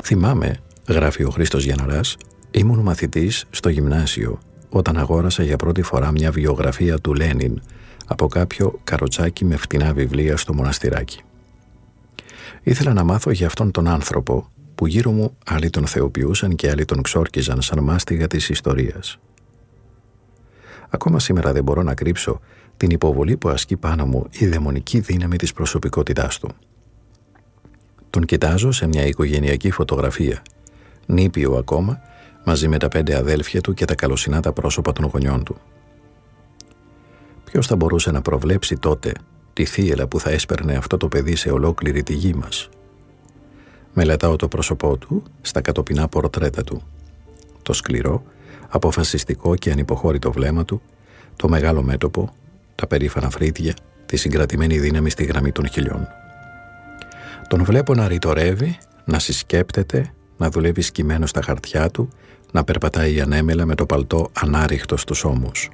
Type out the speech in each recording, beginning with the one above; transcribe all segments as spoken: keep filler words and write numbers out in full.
Θυμάμαι, γράφει ο Χρήστος Γιανναράς, ήμουν μαθητής στο γυμνάσιο όταν αγόρασα για πρώτη φορά μια βιογραφία του Λένιν από κάποιο καροτσάκι με φτηνά βιβλία στο μοναστηράκι. Ήθελα να μάθω για αυτόν τον άνθρωπο που γύρω μου άλλοι τον θεοποιούσαν και άλλοι τον ξόρκιζαν σαν μάστιγα της ιστορίας. Ακόμα σήμερα δεν μπορώ να κρύψω την υποβολή που ασκεί πάνω μου η δαιμονική δύναμη της προσωπικότητάς του. Τον κοιτάζω σε μια οικογενειακή φωτογραφία, νήπιο ακόμα, μαζί με τα πέντε αδέλφια του και τα καλοσυνά τα πρόσωπα των γονιών του. Ποιος θα μπορούσε να προβλέψει τότε τη θύελλα που θα έσπερνε αυτό το παιδί σε ολόκληρη τη γη μας? Μελετάω το πρόσωπό του στα κατοπινά πορτρέτα του. Το σκληρό, αποφασιστικό και ανυποχώρητο βλέμμα του, το μεγάλο μέτωπο, τα περήφανα φρύδια, τη συγκρατημένη δύναμη στη γραμμή των χιλιών. Τον βλέπω να ρητορεύει, να συσκέπτεται, να δουλεύει σκυμμένο στα χαρτιά του, να περπατάει ανέμελα με το παλτό ανάρριχτο στους ώμους.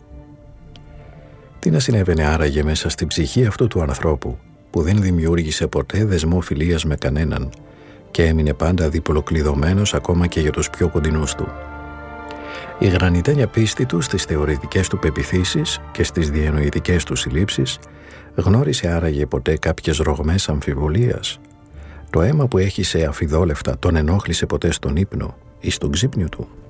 Τι να συνέβαινε άραγε μέσα στην ψυχή αυτού του ανθρώπου που δεν δημιούργησε ποτέ δεσμό φιλίας με κανέναν και έμεινε πάντα διπολοκλειδωμένος ακόμα και για τους πιο κοντινούς του. Η γρανιτένια πίστη του στις θεωρητικές του πεποιθήσεις και στις διανοητικές του συλλήψεις γνώρισε άραγε ποτέ κάποιες ρογμές αμφιβολίας? Το αίμα που έχει σε αφιδόλευτα τον ενόχλησε ποτέ στον ύπνο ή στον ξύπνιο του?